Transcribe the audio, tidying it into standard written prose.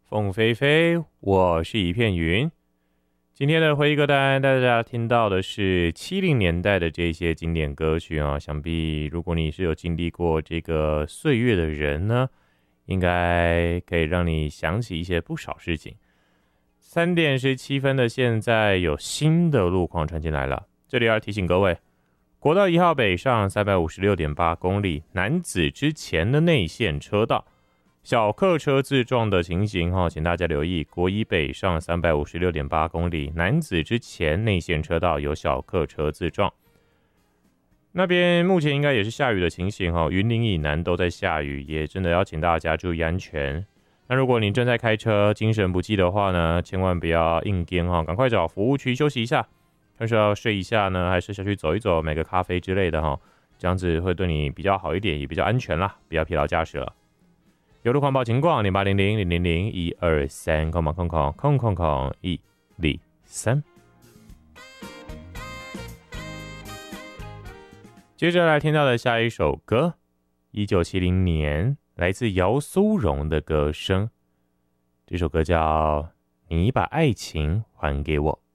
凤飞飞，我是一片云。今天的回忆歌单，大家听到的是70年代的这些经典歌曲啊。想必如果你是有经历过这个岁月的人呢，应该可以让你想起一些不少事情。3:17的现在有新的路况传进来了，这里要提醒各位，国道1号北上356.8公里，楠梓之前的内线车道。小客车自撞的情形请大家留意，国一北上356.8公里，楠梓之前内线车道有小客车自撞。那边目前应该也是下雨的情形云林以南都在下雨，也真的要请大家注意安全。那如果你正在开车，精神不济的话呢，千万不要硬颠赶快找服务区休息一下，看是要睡一下呢，还是下去走一走，买个咖啡之类的这样子会对你比较好一点，也比较安全啦，不要疲劳驾驶了。有路况报情况0800-000-123-123。接着来听到的下一首歌，1970年来自姚苏蓉的歌声，这首歌叫《你把爱情还给我》。